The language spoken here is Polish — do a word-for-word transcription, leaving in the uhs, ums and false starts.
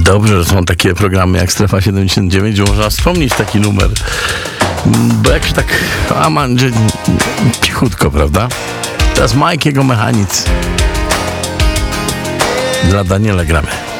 Dobrze, że są takie programy jak Strefa siedemdziesiąt dziewięć, gdzie można wspomnieć taki numer. Bo jak się tak... A man, że cichutko, prawda? Teraz Mike, jego mechanicy. Dla Daniela gramy.